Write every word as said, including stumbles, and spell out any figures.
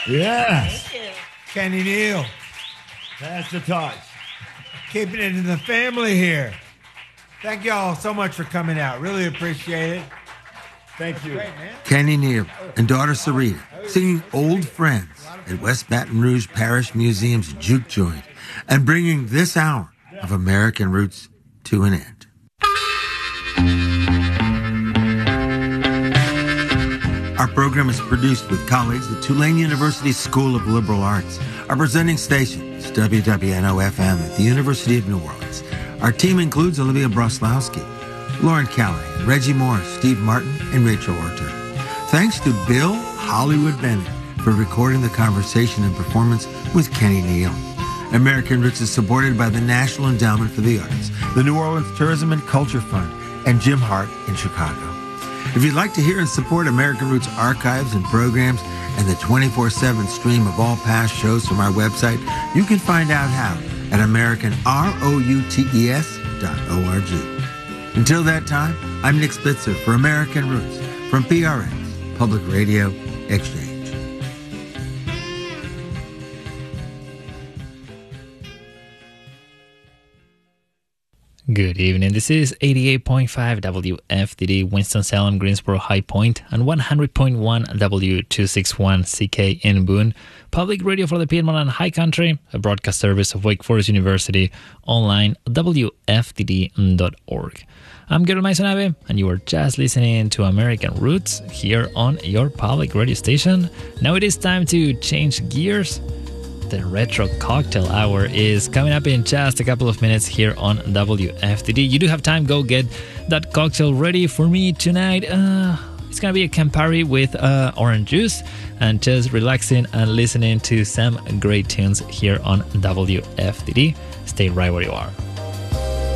Yes. Thank you. Kenny Neal, Pass the torch. keeping it in the family here. Thank you all so much for coming out. Really appreciate it. Thank you. Great, man. Kenny Neal and daughter Sarita singing Old Friends at West Baton Rouge Parish Museum's Juke Joint and bringing this hour of American Roots to an end. Our program is produced with colleagues at Tulane University School of Liberal Arts. Our presenting station is W W N O F M at the University of New Orleans. Our team includes Olivia Broslowski, Lauren Kelly, Reggie Morris, Steve Martin, and Rachel Orter. Thanks to Bill Hollywood Bennett for recording the conversation and performance with Kenny Neal. American Roots is supported by the National Endowment for the Arts, the New Orleans Tourism and Culture Fund, and Jim Hart in Chicago. If you'd like to hear and support American Roots archives and programs and the twenty-four seven stream of all past shows from our website, you can find out how at American Roots dot org. Until that time, I'm Nick Spitzer for American Roots from P R X, Public Radio Exchange. Good evening. This is eighty-eight point five W F D D, Winston-Salem, Greensboro, High Point, and one hundred point one W two sixty-one C K in Boone. Public radio for the Piedmont and High Country, a broadcast service of Wake Forest University, online at W F D D dot org. I'm Gero Maisonabe, and you are just listening to American Roots here on your public radio station. Now it is time to change gears. The Retro Cocktail Hour is coming up in just a couple of minutes here on W F D D. You do have time, go get that cocktail ready for me tonight. Uh, it's going to be a Campari with uh, orange juice and just relaxing and listening to some great tunes here on W F D D. Stay right where you are.